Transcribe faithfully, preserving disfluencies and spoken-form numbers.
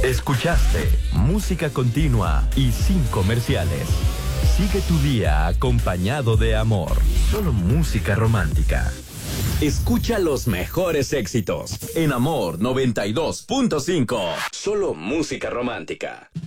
Escuchaste música continua y sin comerciales. Sigue tu día acompañado de amor. Solo música romántica. Escucha los mejores éxitos en Amor noventa y dos punto cinco. Solo música romántica.